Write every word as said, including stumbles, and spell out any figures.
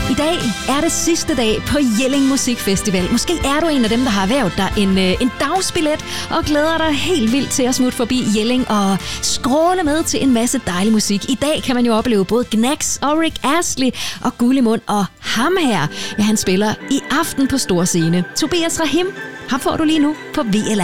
I dag er det sidste dag på Jelling Musikfestival. Måske er du en af dem, der har erhvervet dig en, en dagsbillet og glæder dig helt vildt til at smutte forbi Jelling og skråle med til en masse dejlig musik. I dag kan man jo opleve både Gnags og Rick Astley og Gullimund, og ham her, ja, han spiller i aften på stor scene. Tobias Rahim, ham får du lige nu på V L R.